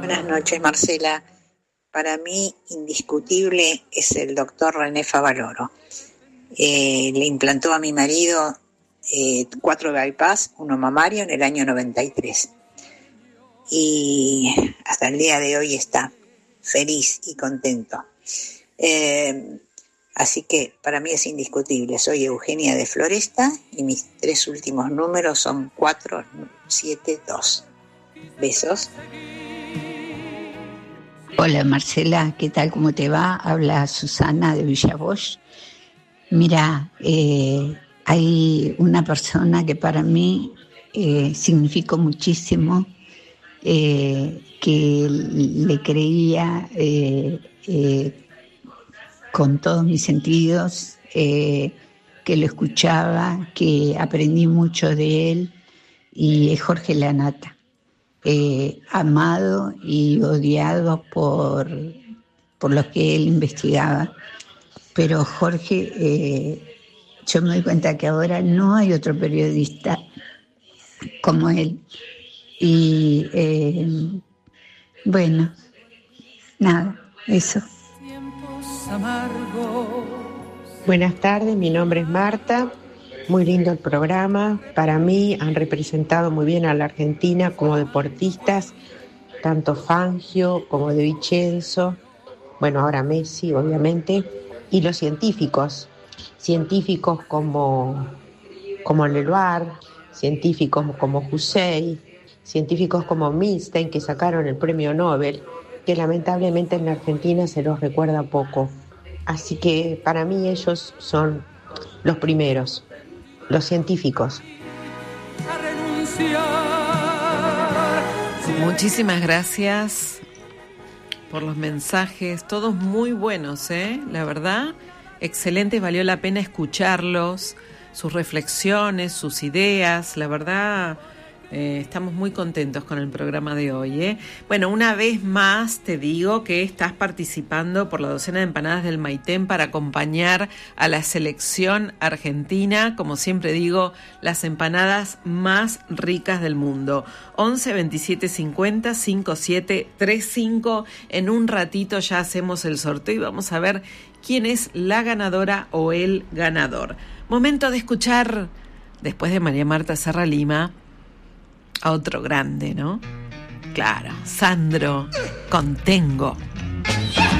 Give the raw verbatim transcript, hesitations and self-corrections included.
Buenas noches, Marcela. Para mí, indiscutible es el doctor René Favaloro. Eh, le implantó a mi marido eh, cuatro bypass, uno mamario, en el año noventa y tres. Y hasta el día de hoy está feliz y contento. Eh, así que para mí es indiscutible. Soy Eugenia de Floresta y mis tres últimos números son cuatro siete dos. Besos. Hola Marcela, ¿qué tal? ¿Cómo te va? Habla Susana de Villa Bosch. Mira, eh, hay una persona que para mí eh, significó muchísimo, eh, que le creía eh, eh, con todos mis sentidos, eh, que lo escuchaba, que aprendí mucho de él, y es Jorge Lanata. Eh, amado y odiado por, por los que él investigaba. Pero Jorge, eh, yo me doy cuenta que ahora no hay otro periodista como él. Y eh, bueno, nada, eso. Buenas tardes, mi nombre es Marta. Muy lindo el programa. Para mí han representado muy bien a la Argentina como deportistas, tanto Fangio como De Vicenzo, bueno, ahora Messi, obviamente, y los científicos, científicos como, como Leloir, científicos como Hussein, científicos como Milstein, que sacaron el premio Nobel, que lamentablemente en la Argentina se los recuerda poco. Así que para mí ellos son los primeros. Los científicos. Muchísimas gracias por los mensajes, todos muy buenos, ¿eh? La verdad, excelentes, valió la pena escucharlos, sus reflexiones, sus ideas, la verdad. Eh, estamos muy contentos con el programa de hoy, ¿eh? Bueno, una vez más te digo que estás participando por la docena de empanadas del Maitén para acompañar a la selección argentina. Como siempre digo, las empanadas más ricas del mundo. once veintisiete cincuenta cincuenta y siete treinta y cinco. En un ratito ya hacemos el sorteo y vamos a ver quién es la ganadora o el ganador. Momento de escuchar, después de María Marta Serra Lima, a otro grande, ¿no? Claro, Sandro Contengo.